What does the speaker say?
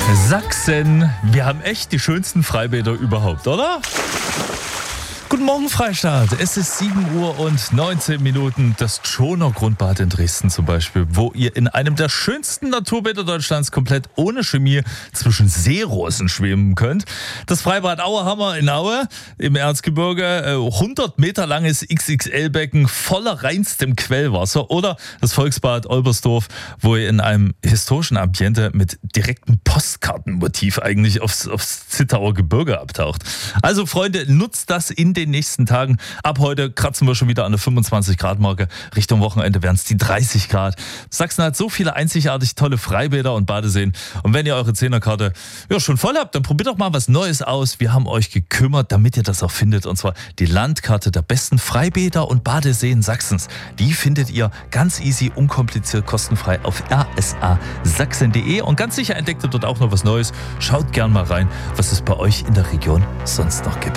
Sachsen, wir haben echt die schönsten Freibäder überhaupt, oder? Guten Morgen, Freistaat. Es ist 7 Uhr und 19 Minuten. Das Tschoner Grundbad in Dresden zum Beispiel, wo ihr in einem der schönsten Naturbäder Deutschlands komplett ohne Chemie zwischen Seerosen schwimmen könnt. Das Freibad Auerhammer in Aue im Erzgebirge, 100 Meter langes XXL-Becken voller reinstem Quellwasser. Oder das Volksbad Olbersdorf, wo ihr in einem historischen Ambiente mit direktem Postkartenmotiv eigentlich aufs Zittauer Gebirge abtaucht. Also Freunde, nutzt das in den nächsten Tagen. Ab heute kratzen wir schon wieder an der 25-Grad-Marke. Richtung Wochenende werden es die 30 Grad. Sachsen hat so viele einzigartig tolle Freibäder und Badeseen. Und wenn ihr eure Zehnerkarte schon voll habt, dann probiert doch mal was Neues aus. Wir haben euch gekümmert, damit ihr das auch findet. Und zwar die Landkarte der besten Freibäder und Badeseen Sachsens. Die findet ihr ganz easy, unkompliziert, kostenfrei auf rsasachsen.de. Und ganz sicher entdeckt ihr dort auch noch was Neues. Schaut gern mal rein, was es bei euch in der Region sonst noch gibt.